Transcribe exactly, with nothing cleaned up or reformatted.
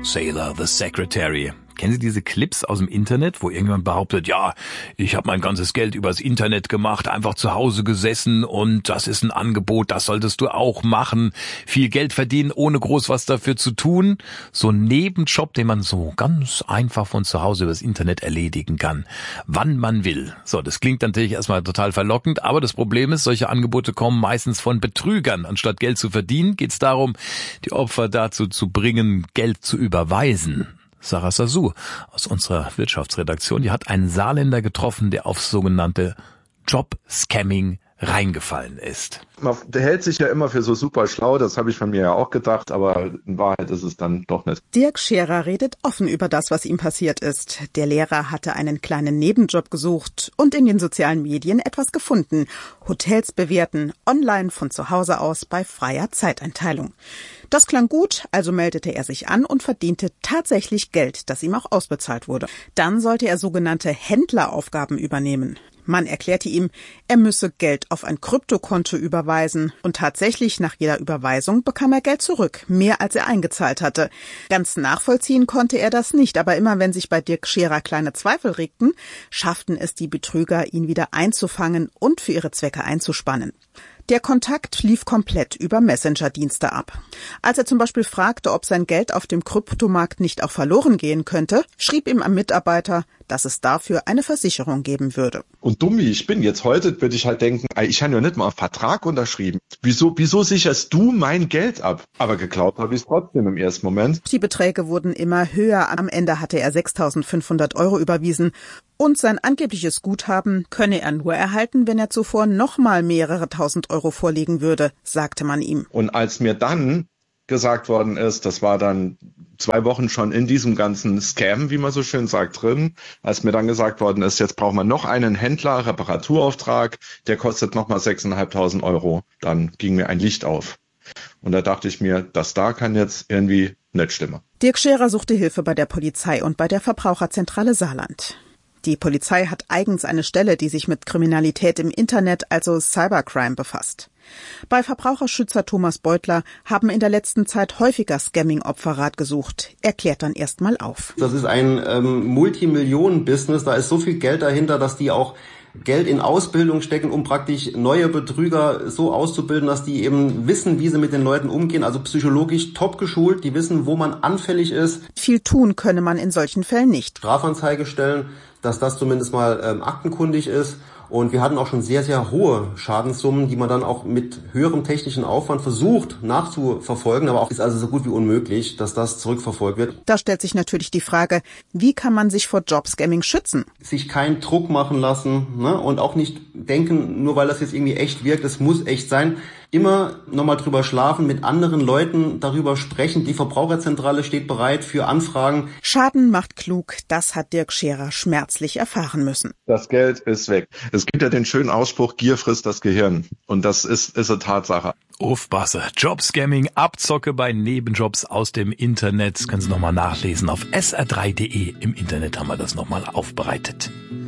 Sailor the Secretary. Kennen Sie diese Clips aus dem Internet, wo irgendjemand behauptet, ja, ich habe mein ganzes Geld übers Internet gemacht, einfach zu Hause gesessen und das ist ein Angebot, das solltest du auch machen. Viel Geld verdienen, ohne groß was dafür zu tun. So ein Nebenjob, den man so ganz einfach von zu Hause übers Internet erledigen kann, wann man will. So, das klingt natürlich erstmal total verlockend, aber das Problem ist, solche Angebote kommen meistens von Betrügern. Anstatt Geld zu verdienen, geht es darum, die Opfer dazu zu bringen, Geld zu überweisen. Sarah Sassou aus unserer Wirtschaftsredaktion, die hat einen Saarländer getroffen, der auf sogenannte Job-Scamming reingefallen ist. Man hält sich ja immer für so super schlau, das habe ich von mir ja auch gedacht, aber in Wahrheit ist es dann doch nicht. Dirk Scherer redet offen über das, was ihm passiert ist. Der Lehrer hatte einen kleinen Nebenjob gesucht und in den sozialen Medien etwas gefunden. Hotels bewerten, online von zu Hause aus bei freier Zeiteinteilung. Das klang gut, also meldete er sich an und verdiente tatsächlich Geld, das ihm auch ausbezahlt wurde. Dann sollte er sogenannte Händleraufgaben übernehmen. Man erklärte ihm, er müsse Geld auf ein Kryptokonto überweisen und tatsächlich nach jeder Überweisung bekam er Geld zurück, mehr als er eingezahlt hatte. Ganz nachvollziehen konnte er das nicht, aber immer wenn sich bei Dirk Scherer kleine Zweifel regten, schafften es die Betrüger, ihn wieder einzufangen und für ihre Zwecke einzuspannen. Der Kontakt lief komplett über Messenger-Dienste ab. Als er zum Beispiel fragte, ob sein Geld auf dem Kryptomarkt nicht auch verloren gehen könnte, schrieb ihm ein Mitarbeiter, dass es dafür eine Versicherung geben würde. Und dumm wie ich bin, jetzt heute würde ich halt denken, ich habe ja nicht mal einen Vertrag unterschrieben. Wieso, wieso sicherst du mein Geld ab? Aber geglaubt habe ich es trotzdem im ersten Moment. Die Beträge wurden immer höher. Am Ende hatte er sechstausendfünfhundert Euro überwiesen. Und sein angebliches Guthaben könne er nur erhalten, wenn er zuvor nochmal mehrere tausend Euro vorlegen würde, sagte man ihm. Und als mir dann gesagt worden ist, das war dann zwei Wochen schon in diesem ganzen Scam, wie man so schön sagt, drin, als mir dann gesagt worden ist, jetzt braucht man noch einen Händler, Reparaturauftrag, der kostet nochmal sechstausendfünfhundert Euro, dann ging mir ein Licht auf. Und da dachte ich mir, das da kann jetzt irgendwie nicht stimmen. Dirk Scherer suchte Hilfe bei der Polizei und bei der Verbraucherzentrale Saarland. Die Polizei hat eigens eine Stelle, die sich mit Kriminalität im Internet, also Cybercrime, befasst. Bei Verbraucherschützer Thomas Beutler haben in der letzten Zeit häufiger Scamming-Opfer Rat gesucht. Er klärt dann erstmal auf. Das ist ein ähm, Multimillionen-Business, da ist so viel Geld dahinter, dass die auch Geld in Ausbildung stecken, um praktisch neue Betrüger so auszubilden, dass die eben wissen, wie sie mit den Leuten umgehen, also psychologisch top geschult, die wissen, wo man anfällig ist. Viel tun könne man in solchen Fällen nicht. Strafanzeige stellen, dass das zumindest mal ähm, aktenkundig ist. Und wir hatten auch schon sehr, sehr hohe Schadenssummen, die man dann auch mit höherem technischen Aufwand versucht nachzuverfolgen, aber auch ist also so gut wie unmöglich, dass das zurückverfolgt wird. Da stellt sich natürlich die Frage, wie kann man sich vor Jobscamming schützen? Sich keinen Druck machen lassen, ne? Und auch nicht denken, nur weil das jetzt irgendwie echt wirkt, es muss echt sein. Immer nochmal drüber schlafen, mit anderen Leuten darüber sprechen. Die Verbraucherzentrale steht bereit für Anfragen. Schaden macht klug, das hat Dirk Scherer schmerzlich erfahren müssen. Das Geld ist weg. Es gibt ja den schönen Ausspruch, Gier frisst das Gehirn. Und das ist, ist eine Tatsache. Aufpasse. Jobscamming, Abzocke bei Nebenjobs aus dem Internet. Das können Sie nochmal nachlesen auf s r drei punkt d e. Im Internet haben wir das nochmal aufbereitet.